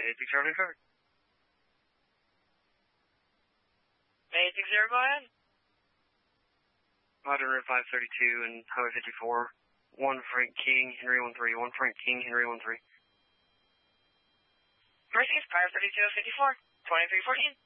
860 covered. 860, go ahead. Roger, Route 532 and Highway 54. 1 Frank King, Henry 13. 1 Frank King, Henry 13. Mercy, 532 54, 2314.